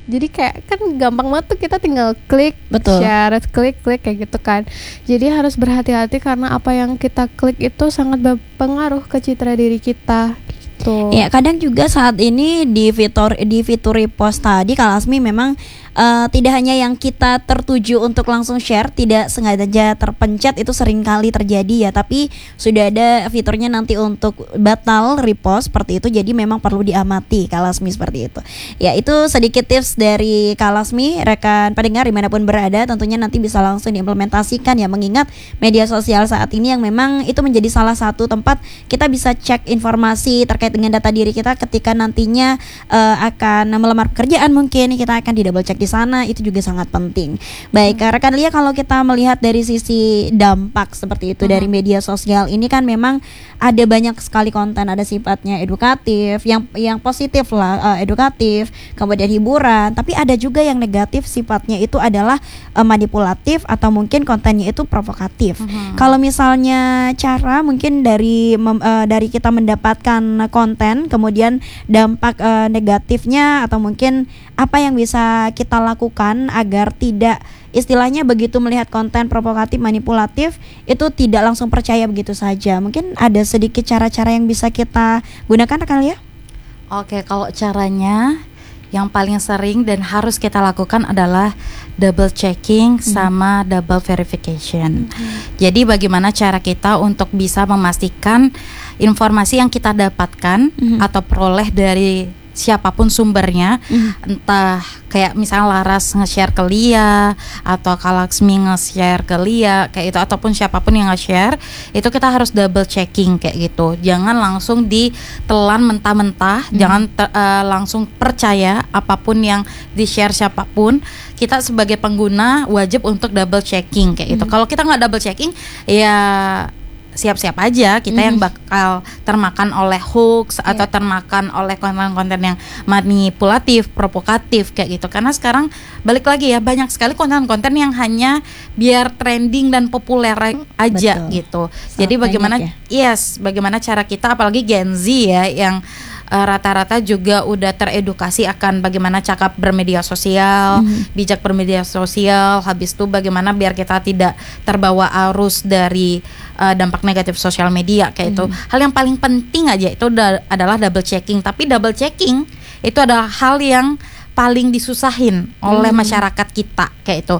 Jadi kayak kan gampang banget tuh, kita tinggal klik, Betul. share, klik kayak gitu kan. Jadi harus berhati-hati karena apa yang kita klik itu sangat berpengaruh ke citra diri kita gitu. Ya, kadang juga saat ini di fitur repost tadi Kak Lasmi memang tidak hanya yang kita tertuju untuk langsung share, tidak sengaja terpencet, itu sering kali terjadi ya, tapi sudah ada fiturnya nanti untuk batal repost seperti itu. Jadi memang perlu diamati Kak Lasmi seperti itu. Ya, itu sedikit tips dari Kak Lasmi. Rekan pendengar dimanapun berada, tentunya nanti bisa langsung diimplementasikan ya, mengingat media sosial saat ini yang memang itu menjadi salah satu tempat kita bisa cek informasi terkait dengan data diri kita ketika nantinya akan melamar pekerjaan. Mungkin kita akan di double check di sana, itu juga sangat penting. Baik, rekan Lia, kalau kita melihat dari sisi dampak seperti itu dari media sosial ini kan memang ada banyak sekali konten, ada sifatnya edukatif, yang positif lah, edukatif, kemudian hiburan, tapi ada juga yang negatif, sifatnya itu adalah manipulatif atau mungkin kontennya itu provokatif. Kalau misalnya cara mungkin dari kita mendapatkan konten, kemudian dampak negatifnya atau mungkin apa yang bisa kita lakukan agar tidak, istilahnya begitu melihat konten provokatif, manipulatif, itu tidak langsung percaya begitu saja. Mungkin ada sedikit cara-cara yang bisa kita gunakan rekan Lia? Oke, kalau caranya yang paling sering dan harus kita lakukan adalah double checking sama double verification. Jadi bagaimana cara kita untuk bisa memastikan informasi yang kita dapatkan atau peroleh dari siapapun sumbernya, entah kayak misalnya Laras nge-share ke Lia atau Kak Laksmi nge-share ke Lia kayak itu, ataupun siapapun yang nge-share, itu kita harus double checking kayak gitu. Jangan langsung ditelan mentah-mentah, jangan langsung percaya apapun yang di-share siapapun. Kita sebagai pengguna wajib untuk double checking kayak gitu. Kalau kita nggak double checking, ya siap-siap aja kita yang bakal termakan oleh hoax atau termakan oleh konten-konten yang manipulatif, provokatif kayak gitu. Karena sekarang balik lagi ya, banyak sekali konten-konten yang hanya biar trending dan populer aja gitu. Jadi bagaimana bagaimana cara kita, apalagi Gen Z ya, yang rata-rata juga udah teredukasi akan bagaimana cakap bermedia sosial, bijak bermedia sosial. Habis itu bagaimana biar kita tidak terbawa arus dari dampak negatif sosial media kayak itu. Hal yang paling penting aja itu adalah double checking. Tapi double checking itu adalah hal yang paling disusahin oleh masyarakat kita kayak itu.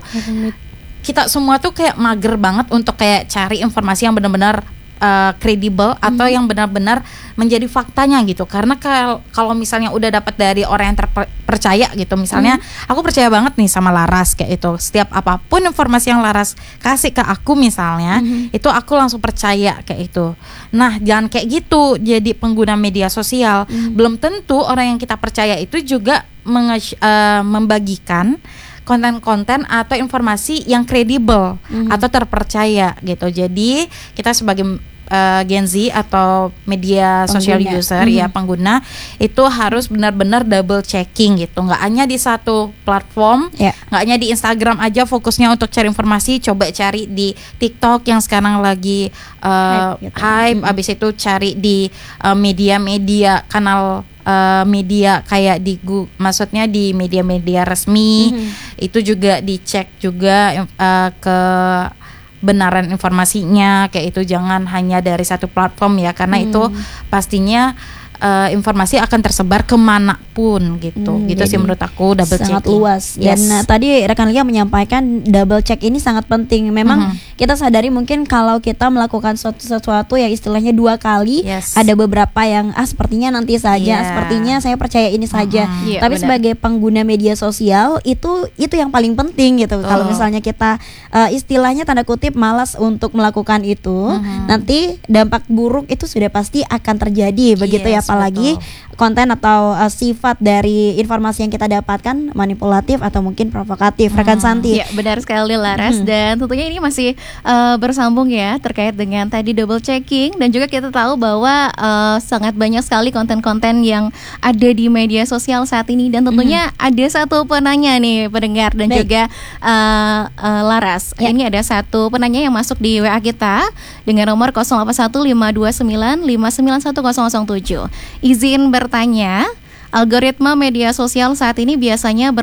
Kita semua tuh kayak mager banget untuk kayak cari informasi yang benar-benar kredibel atau yang benar-benar menjadi faktanya gitu. Karena kalau misalnya udah dapat dari orang yang terpercaya gitu, misalnya aku percaya banget nih sama Laras kayak itu, setiap apapun informasi yang Laras kasih ke aku misalnya, itu aku langsung percaya kayak itu. Nah, jangan kayak gitu jadi pengguna media sosial. Belum tentu orang yang kita percaya itu juga membagikan konten-konten atau informasi yang kredibel atau terpercaya gitu. Jadi kita sebagai Gen Z atau media social user ya, pengguna, itu harus benar-benar double checking gitu. Nggak hanya di satu platform, nggak hanya di Instagram aja fokusnya untuk cari informasi, coba cari di TikTok yang sekarang lagi hype, abis itu cari di media-media kanal media kayak di maksudnya di media-media resmi, itu juga dicek juga kebenaran informasinya kayak itu. Jangan hanya dari satu platform ya, karena itu pastinya informasi akan tersebar kemanapun gitu. Gitu sih menurut aku double sangat checking. luas. Dan tadi rekan Lia menyampaikan double check ini sangat penting. Memang kita sadari mungkin kalau kita melakukan sesuatu yang istilahnya dua kali, ada beberapa yang sepertinya nanti saja, sepertinya saya percaya ini saja. Tapi sebagai pengguna media sosial itu yang paling penting gitu. Kalau misalnya kita istilahnya tanda kutip malas untuk melakukan itu, nanti dampak buruk itu sudah pasti akan terjadi begitu ya. Apalagi konten atau sifat dari informasi yang kita dapatkan manipulatif atau mungkin provokatif. Rekan Santi. Ya, benar sekali Laras. Dan tentunya ini masih bersambung ya terkait dengan tadi double checking. Dan juga kita tahu bahwa sangat banyak sekali konten-konten yang ada di media sosial saat ini. Dan tentunya ada satu penanya nih pendengar dan juga Laras. Ini ada satu penanya yang masuk di WA kita dengan nomor 081529591007. Izin bertanya, algoritma media sosial saat ini biasanya